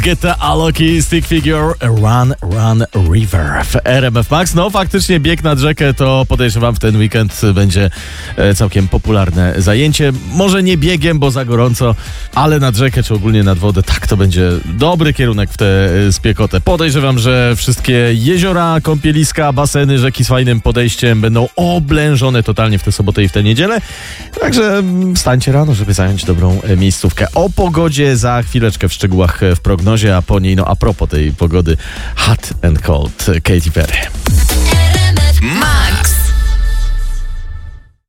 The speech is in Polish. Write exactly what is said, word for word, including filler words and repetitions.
Guetta, Alok, Stick Figure, Run, Run River w R M F Max. No faktycznie bieg nad rzekę to podejrzewam w ten weekend będzie całkiem popularne zajęcie. Może nie biegiem, bo za gorąco, ale nad rzekę czy ogólnie nad wodę, tak to będzie dobry kierunek w tę spiekotę. Podejrzewam, że wszystkie jeziora, kąpieliska, baseny, rzeki z fajnym podejściem będą oblężone totalnie w tę sobotę i w tę niedzielę. Także wstańcie rano, żeby zająć dobrą miejscówkę. O pogodzie za chwileczkę w szczegółach w prognozie, a po niej, no a propos tej pogody, Hot and Cold, Katy Perry.